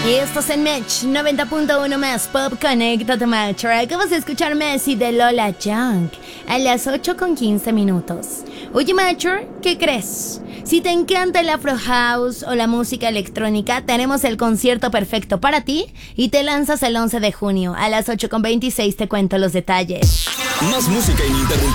Y esto es en Match 90.1 más Pop. Conéctate, Match. Acabas de escuchar Messi de Lola Young a las 8:15. Oye, Matcher, ¿qué crees? Si te encanta el Afro House o la música electrónica, tenemos el concierto perfecto para ti y te lanzas el 11 de junio. A las 8:26 te cuento los detalles. Más música ininterrumpida.